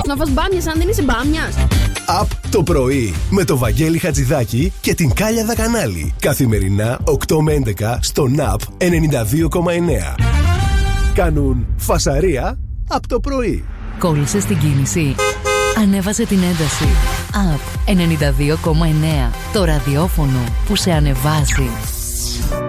να φας μπάμιας αν δεν είσαι μπάμιας. Απ' το πρωί με το Βαγγέλη Χατζηδάκη και την Κάλια Δακανάλη. Καθημερινά 8 με 11 στο ΝΑΠ 92,9. Κάνουν φασαρία απ' το πρωί. Κόλλησε στην κίνηση. Ανέβασε την ένταση. Απ' 92,9. Το ραδιόφωνο που σε ανεβάζει.